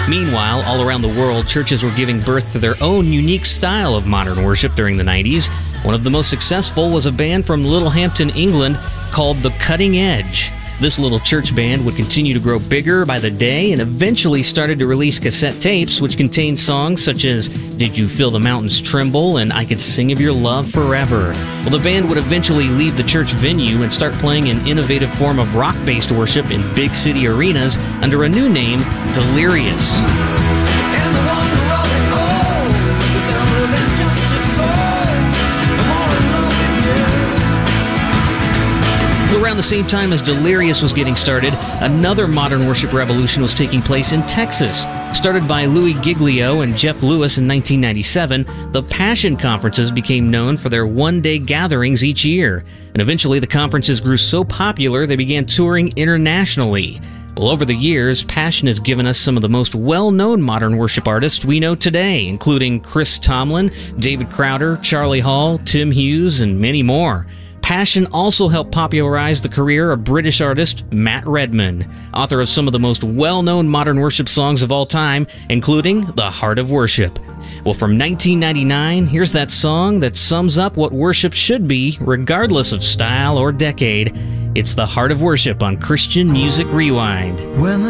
Meanwhile, all around the world, churches were giving birth to their own unique style of modern worship during the 90s. One of the most successful was a band from Littlehampton, England, called The Cutting Edge. This little church band would continue to grow bigger by the day and eventually started to release cassette tapes which contained songs such as Did You Feel the Mountains Tremble and I Could Sing of Your Love Forever. Well, the band would eventually leave the church venue and start playing an innovative form of rock-based worship in big city arenas under a new name, Delirious. Around the same time as Delirious was getting started, another modern worship revolution was taking place in Texas. Started by Louis Giglio and Jeff Lewis in 1997, the Passion Conferences became known for their one-day gatherings each year. And eventually the conferences grew so popular they began touring internationally. Well, over the years, Passion has given us some of the most well-known modern worship artists we know today, including Chris Tomlin, David Crowder, Charlie Hall, Tim Hughes, and many more. Passion also helped popularize the career of British artist Matt Redman, author of some of the most well-known modern worship songs of all time, including The Heart of Worship. Well, from 1999, here's that song that sums up what worship should be, regardless of style or decade. It's The Heart of Worship on Christian Music Rewind.